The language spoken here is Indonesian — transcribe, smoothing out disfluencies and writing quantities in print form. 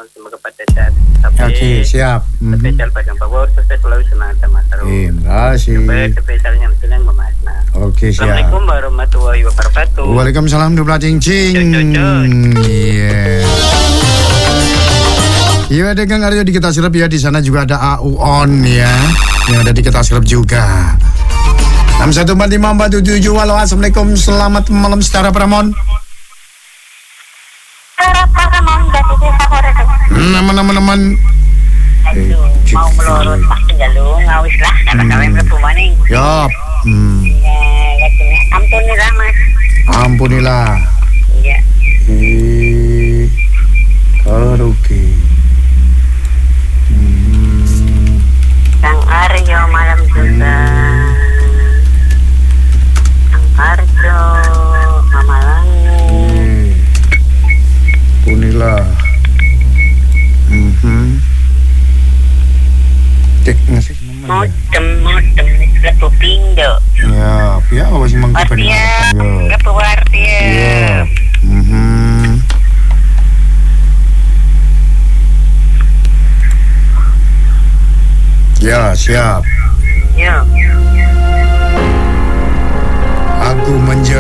semoga pada sehat. Oke, siap. Spesial Padang Bawor, sukses selalu senantiasa Mas Ru. Terima kasih. Spesialnya senang Mas. Oke, siap. Assalamualaikum warahmatullahi wabarakatuh. Waalaikumsalam dubla cincin. Iya. Iya, ada Kang Aryo di Kita Sirep ya. Di sana juga ada AUON ya, yang ada di Kita Sirep juga. 6145477. Halo, assalamualaikum. Selamat malam secara Pramon. Teman-teman. Mau melorot pasti jalur ngawis lah karena kalian berpumaning. Yap. Ampunilah Mas. Ampunilah. Iya. Karaoke. Kang Aryo malam juga. Kang Arjo, Mama Langit. Ampunilah. Cek ngasih Modem lepo pindo. ya pia awas mangkupan Lepo wartia. Ya, siap. Yo. Aku menjadi